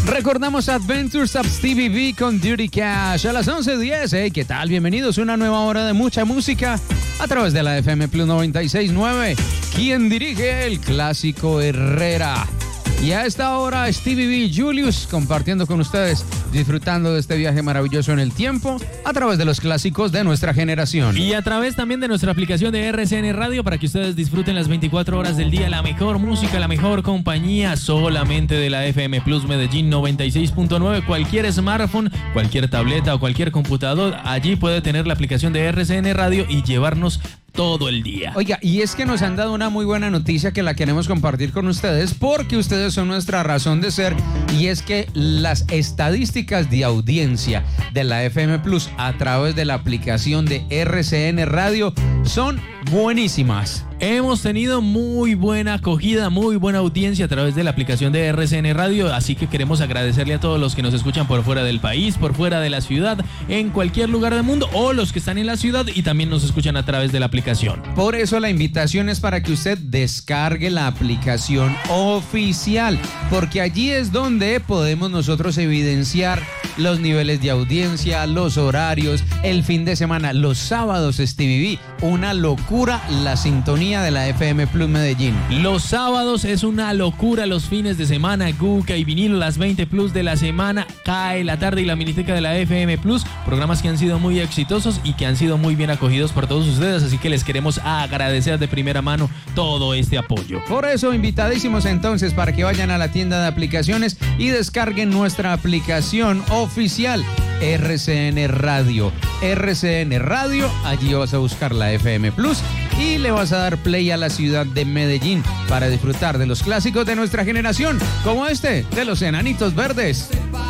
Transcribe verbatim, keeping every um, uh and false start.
Recordamos Adventures of Stevie V con Dirty Cash a las once diez. Hey, ¿qué tal? Bienvenidos a una nueva hora de mucha música a través de la F M Plus noventa y seis punto nueve. ¿Quién dirige? El Clásico Herrera. Y a esta hora Stevie V Julius compartiendo con ustedes, disfrutando de este viaje maravilloso en el tiempo a través de los clásicos de nuestra generación. Y a través también de nuestra aplicación de R C N Radio para que ustedes disfruten las veinticuatro horas del día, la mejor música, la mejor compañía, solamente de la F M Plus Medellín noventa y seis punto nueve. Cualquier smartphone, cualquier tableta o cualquier computador, allí puede tener la aplicación de R C N Radio y llevarnos todo el día. Oiga, y es que nos han dado una muy buena noticia que la queremos compartir con ustedes porque ustedes son nuestra razón de ser, y es que las estadísticas de audiencia de la F M Plus a través de la aplicación de R C N Radio son buenísimas. Hemos tenido muy buena acogida, muy buena audiencia a través de la aplicación de R C N Radio, así que queremos agradecerle a todos los que nos escuchan por fuera del país, por fuera de la ciudad, en cualquier lugar del mundo, o los que están en la ciudad y también nos escuchan a través de la aplicación. Por eso la invitación es para que usted descargue la aplicación oficial, porque allí es donde podemos nosotros evidenciar los niveles de audiencia, los horarios, el fin de semana, los sábados Stevie V, una locura la sintonía de la F M Plus Medellín. Los sábados es una locura, los fines de semana, Guca y Vinilo, las veinte Plus de la semana, Cae la Tarde y la Miniteca de la F M Plus, programas que han sido muy exitosos y que han sido muy bien acogidos por todos ustedes, así que les queremos agradecer de primera mano todo este apoyo. Por eso, invitadísimos entonces para que vayan a la tienda de aplicaciones y descarguen nuestra aplicación oficial R C N Radio. R C N Radio, allí vas a buscar la F M Plus y le vas a dar play a la ciudad de Medellín para disfrutar de los clásicos de nuestra generación, como este de los Enanitos Verdes.